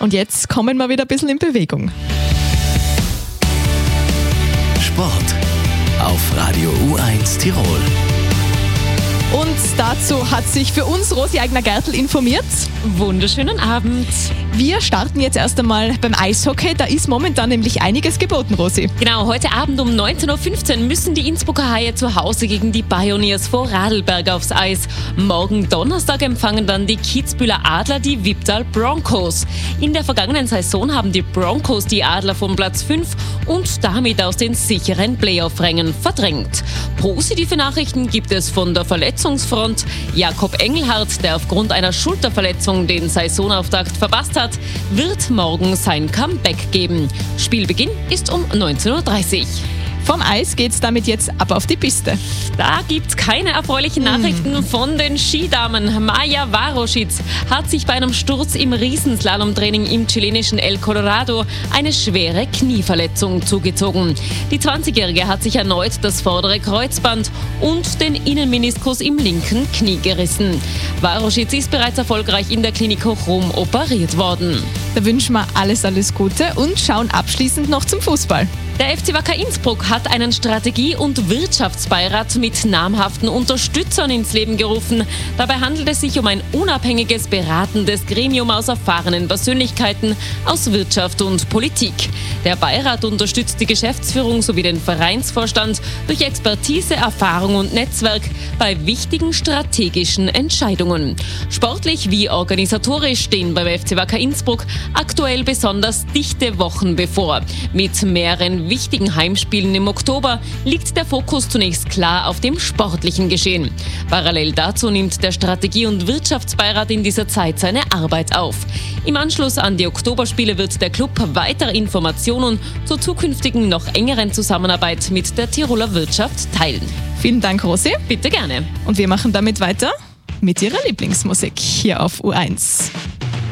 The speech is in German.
Und jetzt kommen wir wieder ein bisschen in Bewegung. Sport auf Radio U1 Tirol. Und dazu hat sich für uns Rosi Eigner-Gertl informiert. Wunderschönen Abend. Wir starten jetzt erst einmal beim Eishockey. Da ist momentan nämlich einiges geboten, Rosi. Genau, heute Abend um 19.15 Uhr müssen die Innsbrucker Haie zu Hause gegen die Pioneers vor Radlberg aufs Eis. Morgen Donnerstag empfangen dann die Kitzbüheler Adler die Viptal Broncos. In der vergangenen Saison haben die Broncos die Adler von Platz 5 und damit aus den sicheren Playoff-Rängen verdrängt. Positive Nachrichten gibt es von der Verletzungsfront. Jakob Engelhardt, der aufgrund einer Schulterverletzung den Saisonauftakt verpasst hat, wird morgen sein Comeback geben. Spielbeginn ist um 19.30 Uhr. Vom Eis geht's damit jetzt ab auf die Piste. Da gibt's keine erfreulichen Nachrichten von den Skidamen. Maja Waroschitz hat sich bei einem Sturz im Riesenslalomtraining im chilenischen El Colorado eine schwere Knieverletzung zugezogen. Die 20-Jährige hat sich erneut das vordere Kreuzband und den Innenmeniskus im linken Knie gerissen. Waroschitz ist bereits erfolgreich in der Klinik Hochrum operiert worden. Da wünschen wir alles Gute und schauen abschließend noch zum Fußball. Der FC Wacker Innsbruck hat einen Strategie- und Wirtschaftsbeirat mit namhaften Unterstützern ins Leben gerufen. Dabei handelt es sich um ein unabhängiges, beratendes Gremium aus erfahrenen Persönlichkeiten aus Wirtschaft und Politik. Der Beirat unterstützt die Geschäftsführung sowie den Vereinsvorstand durch Expertise, Erfahrung und Netzwerk bei wichtigen strategischen Entscheidungen. Sportlich wie organisatorisch stehen beim FC Wacker Innsbruck aktuell besonders dichte Wochen bevor. Mit mehreren wichtigen Heimspielen im Oktober liegt der Fokus zunächst klar auf dem sportlichen Geschehen. Parallel dazu nimmt der Strategie- und Wirtschaftsbeirat in dieser Zeit seine Arbeit auf. Im Anschluss an die Oktoberspiele wird der Club weitere Informationen zur zukünftigen, noch engeren Zusammenarbeit mit der Tiroler Wirtschaft teilen. Vielen Dank, Rosi. Bitte gerne. Und wir machen damit weiter mit ihrer Lieblingsmusik hier auf U1.